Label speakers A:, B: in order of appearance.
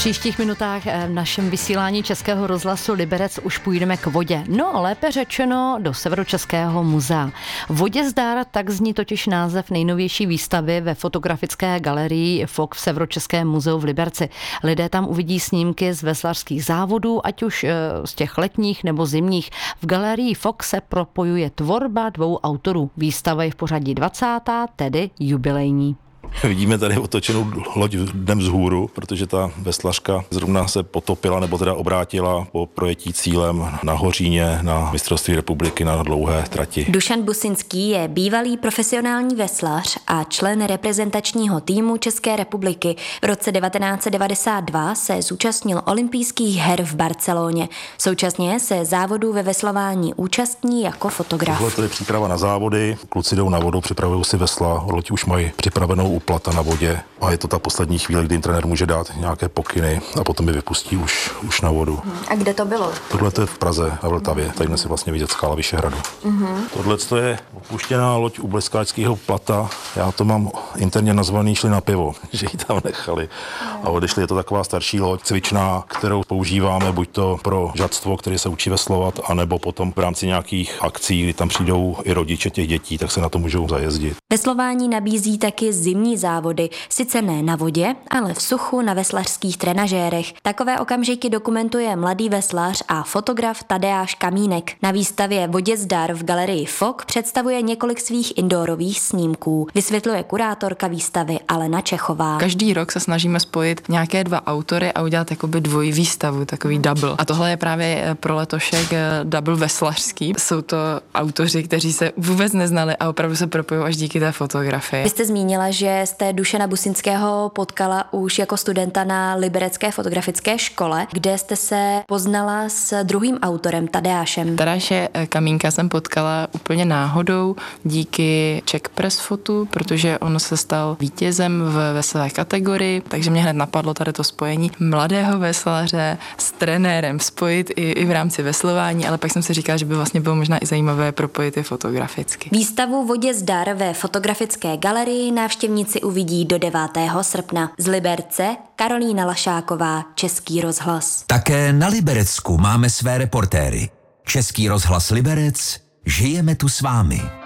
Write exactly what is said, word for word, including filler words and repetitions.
A: příštích minutách v našem vysílání Českého rozhlasu Liberec už půjdeme k vodě. No, lépe řečeno do Severočeského muzea. Vodězdar, tak zní totiž název nejnovější výstavy ve fotografické galerii F O K v Severočeském muzeu v Liberci. Lidé tam uvidí snímky z veslařských závodů, ať už z těch letních nebo zimních. V galerii F O K se propojuje tvorba dvou autorů. Výstava je v pořadí dvacátá, tedy jubilejní.
B: Vidíme tady otočenou loď dnem vzhůru, protože ta veslařka zrovna se potopila nebo teda obrátila po projetí cílem na Hoříně na mistrovství republiky na dlouhé trati.
C: Dušan Businský je bývalý profesionální veslař a člen reprezentačního týmu České republiky. V roce devatenáct set devadesát dva se zúčastnil olympijských her v Barceloně. Současně se závodů ve veslování účastní jako fotograf.
B: Tohle to je příprava na závody, kluci jdou na vodu, připravují si vesla, loď už mají připravenou plata na vodě a je to ta poslední chvíle, kdy jim trenér může dát nějaké pokyny a potom je vypustí už, už na vodu.
C: A kde to bylo?
B: Tohle je v Praze na Vltavě, tady dnes je vlastně vidět skála Vyšehradu. Uh-huh. Tohle je opuštěná loď u Bleskáčského plata, já to mám interně nazvaný šli na pivo, že ji tam nechali a odešli. Je to taková starší loď cvičná, kterou používáme buď to pro žadstvo, které se učí veslovat, anebo potom v rámci nějakých akcí, kdy tam přijdou i rodiče těch dětí, tak se na to můžou zajezdit.
C: Veslování nabízí taky zimní závody, sice ne na vodě, ale v suchu na veslařských trenažérech. Takové okamžiky dokumentuje mladý veslař a fotograf Tadeáš Kamínek. Na výstavě Vodězdar v galerii F O K představuje několik svých indoorových snímků. Vysvětluje kurátorka výstavy Alena Čechová.
D: Každý rok se snažíme spojit nějaké dva autory a udělat jakoby dvojí výstavu, takový double. A tohle je právě pro letošek double veslařský. Jsou to autoři, kteří se vůbec neznali a opravdu se propojují až díky té fotografii.
C: Vy jste zmínila, že jste Dušana Businského potkala už jako studenta na Liberecké fotografické škole, kde jste se poznala s druhým autorem Tadeášem.
D: Tadeáše Kamínka jsem potkala úplně náhodou díky Czech Press Fotu, protože on se stal vítězem v veselé kategorii, takže mě hned napadlo tady to spojení mladého veslaře s trenérem spojit i, i v rámci veslování, ale pak jsem si říkala, že by vlastně bylo možná i zajímavé propojit i fotograficky.
C: Výstavu Vodězdar ve fotografické galerii návštěvníci uvidí do devátého srpna. Z Liberce Karolína Lašáková, Český rozhlas.
E: Také na Liberecku máme své reportéry. Český rozhlas Liberec, žijeme tu s vámi.